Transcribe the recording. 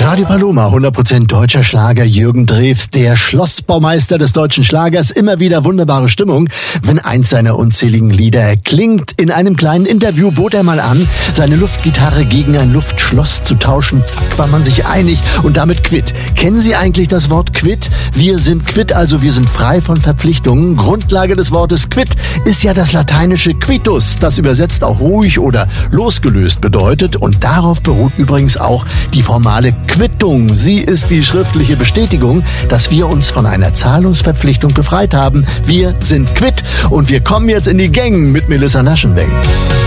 Radio Paloma, 100% deutscher Schlager. Jürgen Drews, der Schlossbaumeister des deutschen Schlagers. Immer wieder wunderbare Stimmung, wenn eins seiner unzähligen Lieder erklingt. In einem kleinen Interview bot er mal an, seine Luftgitarre gegen ein Luftschloss zu tauschen. Zack, war man sich einig und damit quitt. Kennen Sie eigentlich das Wort quitt? Wir sind quitt, also wir sind frei von Verpflichtungen. Grundlage des Wortes quitt ist ja das lateinische quittus, das übersetzt auch ruhig oder losgelöst bedeutet. Und darauf beruht übrigens auch die formale Quittung. Sie ist die schriftliche Bestätigung, dass wir uns von einer Zahlungsverpflichtung befreit haben. Wir sind quitt und wir kommen jetzt in die Gänge mit Melissa Naschenweng.